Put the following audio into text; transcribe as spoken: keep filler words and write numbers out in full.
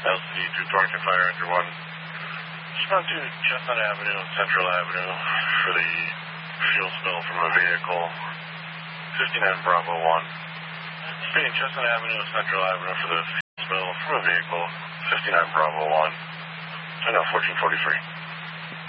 L C D two Torrington Fire Ranger one. Respond to Chestnut Avenue and Central Avenue for the fuel spill from a vehicle. fifty-nine Bravo one. Speeding Chestnut Avenue and Central Avenue for the fuel spill from a vehicle. fifty-nine Bravo one. I know, fourteen forty-three.